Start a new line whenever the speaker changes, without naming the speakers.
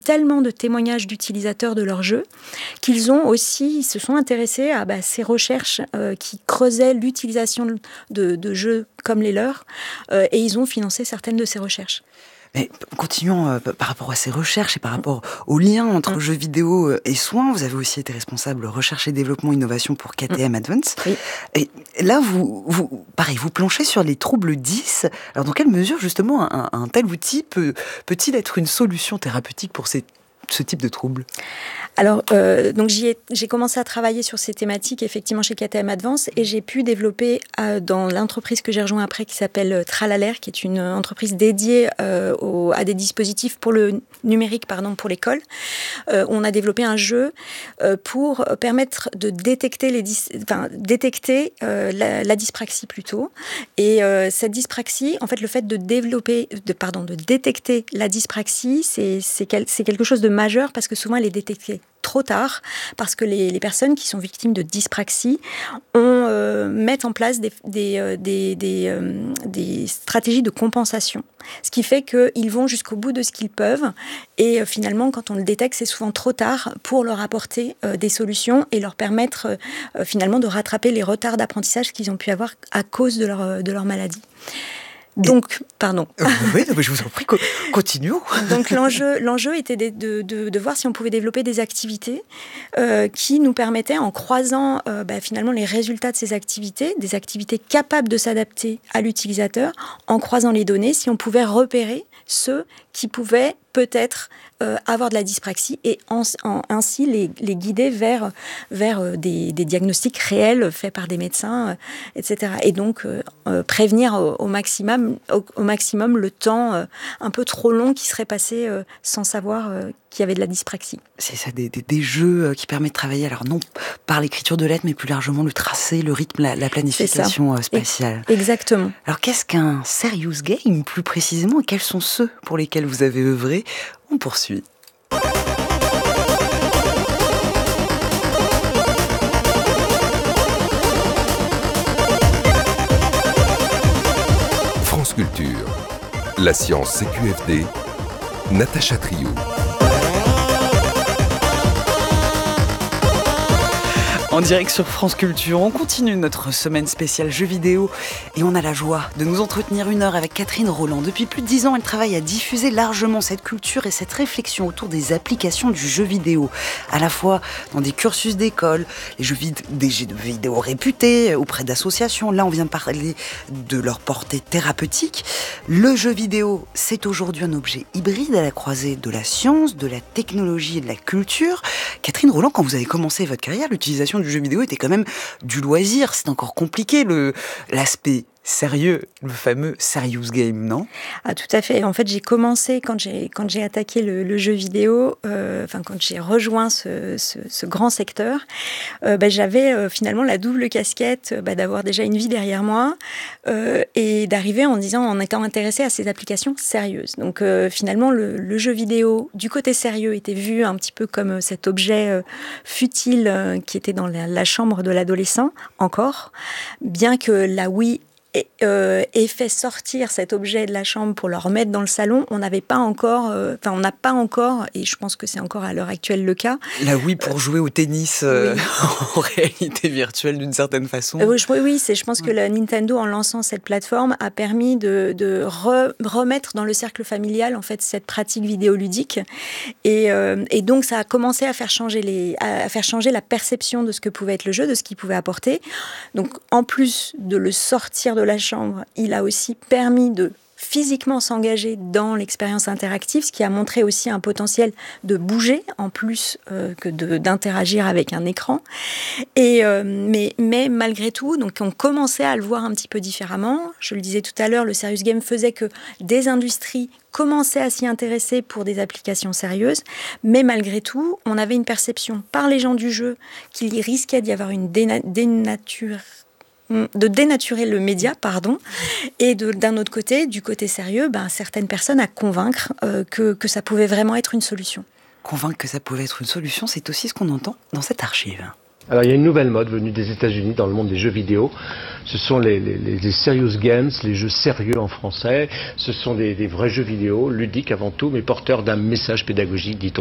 tellement de témoignages d'utilisateurs de leur jeu qu'ils se sont intéressés à ces recherches qui creusaient l'utilisation de jeux comme les leurs et ils ont financé certaines de ces recherches.
Mais continuons par rapport à ces recherches et par rapport au lien entre jeux vidéo et soins. Vous avez aussi été responsable recherche et développement innovation pour KTM Advance.
Oui.
Et là, vous planchez sur les troubles 10. Alors, dans quelle mesure, justement, un tel outil peut-il être une solution thérapeutique pour ce type de troubles ?
Alors, donc j'ai commencé à travailler sur ces thématiques effectivement chez KTM Advance et j'ai pu développer dans l'entreprise que j'ai rejoint après qui s'appelle Tralalaire, qui est une entreprise dédiée à des dispositifs pour le numérique, pour l'école. On a développé un jeu pour permettre de détecter la dyspraxie plutôt. Et cette dyspraxie, en fait, le fait de détecter la dyspraxie, c'est quelque chose de majeur parce que souvent elle est détectée trop tard, parce que les personnes qui sont victimes de dyspraxie mettent en place des stratégies de compensation. Ce qui fait qu'ils vont jusqu'au bout de ce qu'ils peuvent. Et finalement, quand on le détecte, c'est souvent trop tard pour leur apporter des solutions et leur permettre finalement de rattraper les retards d'apprentissage qu'ils ont pu avoir à cause de leur maladie. Donc, pardon.
Oui, je vous en prie, continuons.
Donc l'enjeu était de voir si on pouvait développer des activités qui nous permettaient, en croisant finalement les résultats de ces activités, des activités capables de s'adapter à l'utilisateur, en croisant les données, si on pouvait repérer ceux qui pouvaient peut-être avoir de la dyspraxie et ainsi les guider vers des diagnostics réels faits par des médecins, etc. Et donc prévenir au maximum le temps un peu trop long qui serait passé sans savoir qu'il y avait de la dyspraxie.
C'est ça, des jeux qui permettent de travailler, alors non par l'écriture de lettres, mais plus largement le tracé, le rythme, la planification spatiale.
Exactement.
Alors qu'est-ce qu'un serious game, plus précisément, et quels sont ceux pour lesquels vous avez œuvré ? On poursuit.
France Culture, la science CQFD, Natacha Trio.
En direct sur France Culture, on continue notre semaine spéciale jeux vidéo et on a la joie de nous entretenir 1 heure avec Catherine Rolland. Depuis plus de 10 ans, elle travaille à diffuser largement cette culture et cette réflexion autour des applications du jeu vidéo, à la fois dans des cursus d'école, des jeux vidéo réputés auprès d'associations. Là, on vient de parler de leur portée thérapeutique. Le jeu vidéo, c'est aujourd'hui un objet hybride à la croisée de la science, de la technologie et de la culture. Catherine Rolland, quand vous avez commencé votre carrière, l'utilisation du jeu vidéo était quand même du loisir. C'est encore compliqué, l'aspect sérieux, le fameux serious game, non ?
Ah, tout à fait. En fait, j'ai commencé quand j'ai attaqué le jeu vidéo, quand j'ai rejoint ce grand secteur, j'avais finalement la double casquette d'avoir déjà une vie derrière moi et d'arriver en étant intéressée à ces applications sérieuses. Donc finalement, le jeu vidéo du côté sérieux était vu un petit peu comme cet objet futile qui était dans la chambre de l'adolescent encore, bien que la Wii et fait sortir cet objet de la chambre pour le remettre dans le salon, on n'a pas encore, et je pense que c'est encore à l'heure actuelle le cas.
La Wii pour jouer au tennis en réalité virtuelle d'une certaine façon.
Je pense que la Nintendo, en lançant cette plateforme, a permis de remettre dans le cercle familial en fait cette pratique vidéoludique, et donc ça a commencé à faire changer la perception de ce que pouvait être le jeu, de ce qu'il pouvait apporter. Donc en plus de le sortir de la chambre, il a aussi permis de physiquement s'engager dans l'expérience interactive, ce qui a montré aussi un potentiel de bouger en plus que d'interagir avec un écran. Mais malgré tout, donc on commençait à le voir un petit peu différemment. Je le disais tout à l'heure, le serious game faisait que des industries commençaient à s'y intéresser pour des applications sérieuses, mais malgré tout, on avait une perception par les gens du jeu qu'il risquait d'y avoir une de dénaturer le média, et d'un autre côté, du côté sérieux, certaines personnes à convaincre que ça pouvait vraiment être une solution.
Convaincre que ça pouvait être une solution, c'est aussi ce qu'on entend dans cette archive.
Alors il y a une nouvelle mode venue des États-Unis dans le monde des jeux vidéo. Ce sont les serious games, les jeux sérieux en français. Ce sont des vrais jeux vidéo, ludiques avant tout, mais porteurs d'un message pédagogique, dit-on.